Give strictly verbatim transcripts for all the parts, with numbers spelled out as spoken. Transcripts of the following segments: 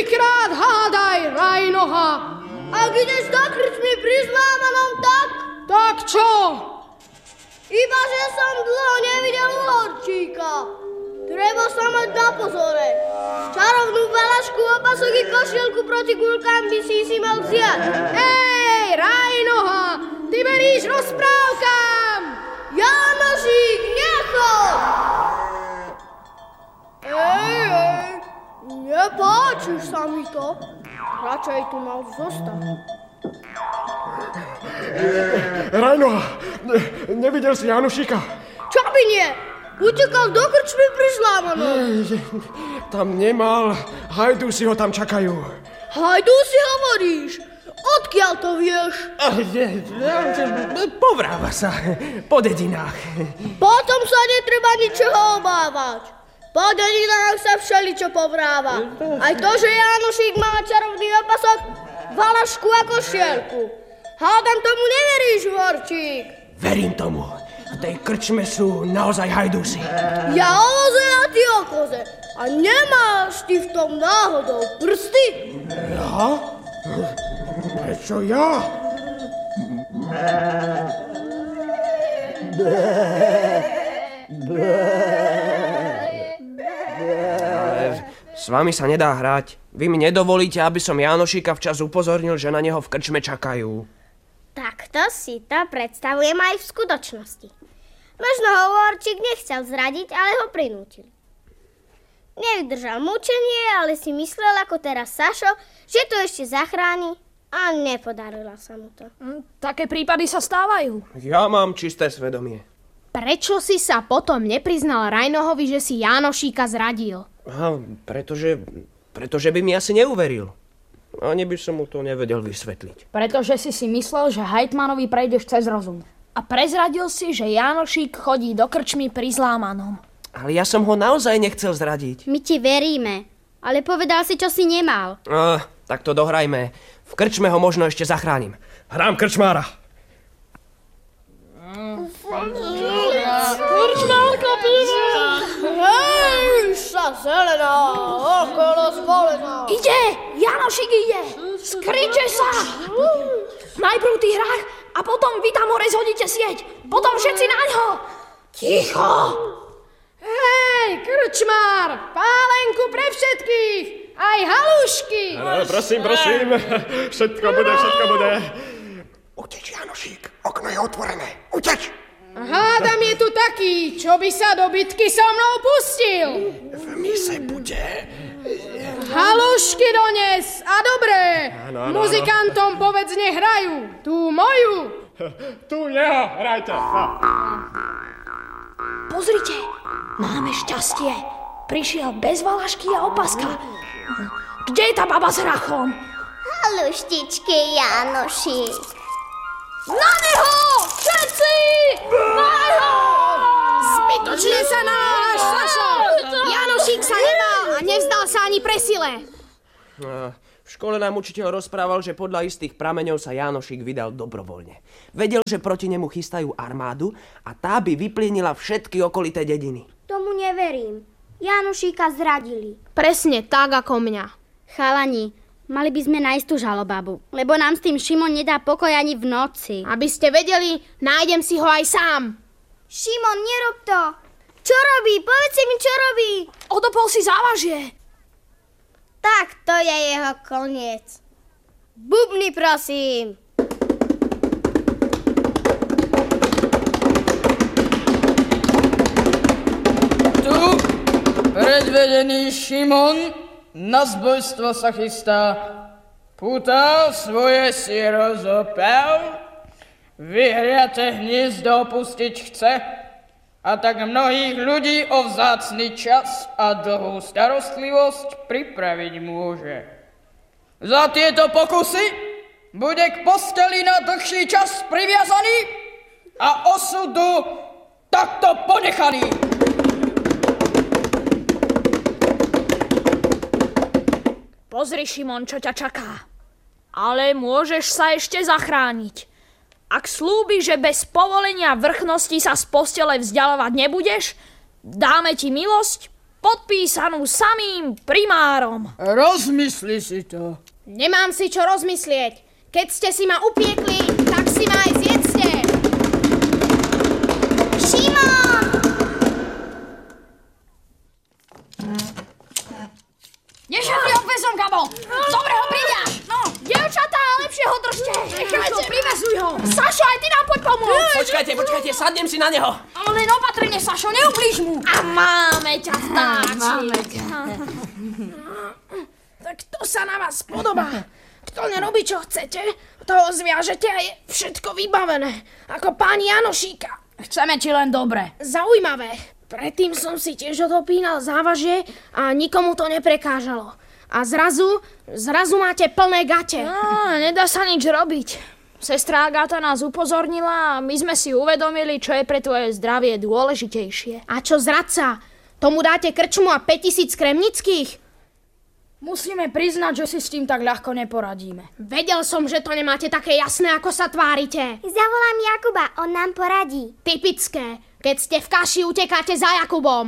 Trikrát hádaj, Rajnoha. Ak ideš do krčmy pri Zlámanom, tak? Tak čo? Iba, že som dlho nevidel uhorčíka. Treba sa mať na pozore. Čarovnú valašku, opasok i košielku proti guľkám by si si mal vziať. Ej, Rajnoha, ty veríš rozprávkám. Jánošík, nechod! Ej, ej, nepáčiš sa mi to. Radšej tu mal zostať. Rajnoha, ne, nevidel si Jánošíka? Čo by nie? Utekal do krčmy pri Zlámanom. Tam nemal. Hajdúsi ho tam čakajú. Hajdúsi hovoríš? Odkiaľ to vieš? Povráva sa po dedinách. Potom sa netreba ničoho obávať. Po dedinách sa všeličo povráva. Aj to, že Jánošík má čarovný opasok, valašku a košielku. Hádam tomu neveríš, Horčík. Verím tomu. V tej krčme sú naozaj hajdúsi. Ja o voze a ty o koze. A nemáš ty v tom náhodou prsty? Ja? Prečo ja? S vami sa nedá hrať. Vy mi nedovolíte, aby som Jánošíka včas upozornil, že na neho v krčme čakajú. Takto si to predstavujem aj v skutočnosti. Možno ho Horčík nechcel zradiť, ale ho prinútili. Nevydržal mučenie, ale si myslel ako teraz Sašo, že to ešte zachráni a nepodarilo sa mu to. Také prípady sa stávajú. Ja mám čisté svedomie. Prečo si sa potom nepriznal Rajnohovi, že si Jánošíka zradil? Aha, pretože, pretože by mi asi neuveril. Ani by som mu to nevedel vysvetliť. Pretože si si myslel, že hajtmanovi prejdeš cez rozum. A prezradil si, že Jánošík chodí do krčmy pri Zlámanom. Ale ja som ho naozaj nechcel zradiť. My ti veríme, ale povedal si, čo si nemal. Ah, tak to dohrajme. V krčme ho možno ešte zachránim. Hrám krčmára. Krčmárka piva! Hej, sa zelená, okolo zvolená. Ide! Jánošík ide! Skryte sa! Najprv ty hrách a potom vy tam hore zhodíte sieť. Potom všetci naňho. Ticho! Hej, krčmár, pálenku pre všetkých, aj halušky. No, prosím, prosím, všetko bude, všetko bude. Uteč, Jánošík, okno je otvorené, uteč! Hádam je tu taký, čo by sa do bitky so mnou pustil. V mise bude. Halušky dones a dobré. Áno, áno, muzikantom povedz, nech hrajú, tú moju. Tu jeho, hrajte. Pozrite, máme šťastie. Prišiel bez valašky a opaska. Kde je tá baba s hrachom? Haluštičky, Jánošík. Na neho! Všetci! Na neho! Zbytočne sa náš, Sašo! Jánošík sa nemal a nevzdal sa ani pre sile. V škole nám učiteľ rozprával, že podľa istých prameňov sa Jánošík vydal dobrovoľne. Vedel, že proti nemu chystajú armádu a tá by vyplienila všetky okolité dediny. Tomu neverím. Jánošíka zradili. Presne tak ako mňa. Chalani, mali by sme nájsť tú žalobabu, lebo nám s tým Šimon nedá pokoj ani v noci. Aby ste vedeli, nájdem si ho aj sám. Šimon, nerob to. Čo robí? Povedz mi, čo robí. Odopol si závažie. Tak to je jeho koniec. Bubny, prosím. Tu predvedený Šimon na zbojstvo sa chystá. Púta svoje si rozopel, vyhriate hniezdo opustiť chce a tak mnohých ľudí o vzácny čas a dlhú starostlivosť pripraviť môže. Za tieto pokusy bude k posteli na dlhší čas priviazaný a osudu takto ponechaný. Pozri, Šimon, čo ťa čaká. Ale môžeš sa ešte zachrániť. Ak slúbiš, že bez povolenia vrchnosti sa z postele vzdialovať nebudeš, dáme ti milosť podpísanú samým primárom. Rozmysli si to. Nemám si čo rozmyslieť. Keď ste si ma upiekli, tak si ma aj zjedzte. Šimon! Nešetri obvezom, Gabo! Dobre ho pridáš! No, dievčatá, lepšie ho držte! Nechajte, privezuj ho! Sašo, aj ty nám poď pomôcť! Počkajte, počkajte, sadnem si na neho. Ale len opatrne, Sašo, neublíž mu! A máme ťa, stáči! Máme ťa. Tak to sa na vás podobá. Kto nerobí, čo chcete, toho zviažete a je všetko vybavené. Ako pán Janošíka. Chceme ti len dobre. Zaujímavé. Predtým som si tiež odopínal závažie a nikomu to neprekážalo. A zrazu, zrazu máte plné gate. No, nedá sa nič robiť. Sestra Agáta nás upozornila a my sme si uvedomili, čo je pre tvoje zdravie dôležitejšie. A čo zradca? Tomu dáte krčmu a päťtisíc kremnických? Musíme priznať, že si s tým tak ľahko neporadíme. Vedel som, že to nemáte také jasné, ako sa tvárite. Zavolám Jakuba, on nám poradí. Typické. Keď ste v kaši, utekáte za Jakubom.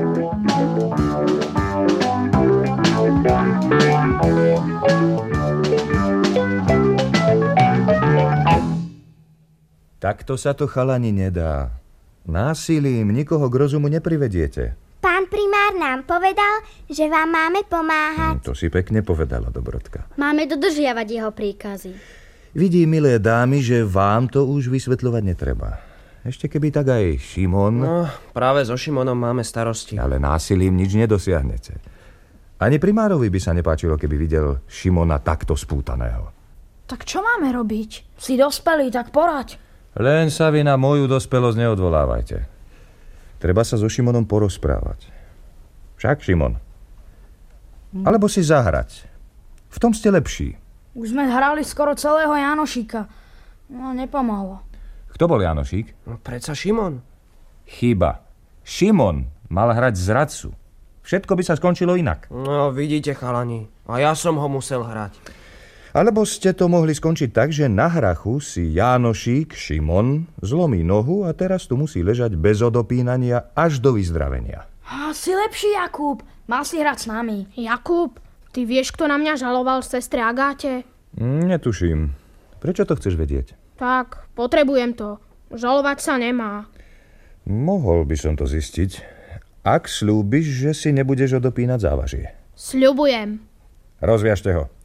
Takto sa to, chalani, nedá. Násilím nikoho k rozumu neprivediete. Pán primár nám povedal, že vám máme pomáhať. To si pekne povedala, Dobrodka. Máme dodržiavať jeho príkazy. Vidí, milé dámy, že vám to už vysvetľovať netreba. Ešte keby tak aj Šimon... No, práve so Šimonom máme starosti. Ale násilím nič nedosiahnete. Ani primárovi by sa nepáčilo, keby videl Šimona takto spútaného. Tak čo máme robiť? Si dospelý, tak poraď. Len sa vy na moju dospelosť neodvolávajte. Treba sa so Šimonom porozprávať. Však, Šimon. Alebo si zahrať. V tom ste lepší. Už sme hrali skoro celého Janošíka. No, nepomohlo. Kto bol Janošík? No, predsa Šimon. Chyba. Šimon mal hrať zradcu. Všetko by sa skončilo inak. No, vidíte, chalani. A ja som ho musel hrať. Alebo ste to mohli skončiť tak, že na hrachu si Janošík, Šimon, zlomí nohu a teraz tu musí ležať bez odopínania až do vyzdravenia. A si lepší, Jakub. Mal si hrať s nami. Jakub, ty vieš, kto na mňa žaloval sestre Agáte? Mm, netuším. Prečo to chceš vedieť? Tak, potrebujem to. Žalovať sa nemá. Mohol by som to zistiť, ak slúbiš, že si nebudeš odopínať závažie. Sľubujem. Rozviažte ho.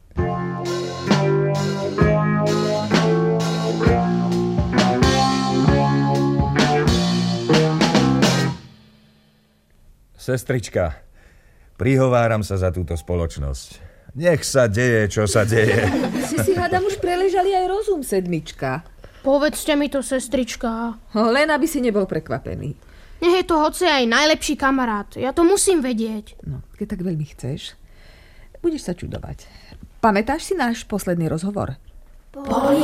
Sestrička, prihováram sa za túto spoločnosť. Nech sa deje, čo sa deje. Si si hádam už preležali aj rozum, sedmička. Povedzte mi to, sestrička. Len aby si nebol prekvapený. Nech je to hoci aj najlepší kamarát. Ja to musím vedieť. No, keď tak veľmi chceš, budeš sa čudovať. Pamätáš si náš posledný rozhovor? Boli